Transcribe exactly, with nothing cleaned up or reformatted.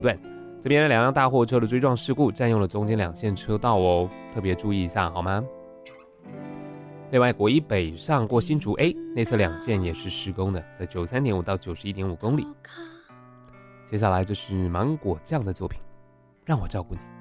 对，这边的两辆大货车的追撞事故占用了中间两线车道哦，特别注意一下好吗？另外，国一北上过新竹 A 内侧两线也是施工的，在 九十三点五 到 九十一点五 公里。接下来就是芒果酱的作品，让我照顾你。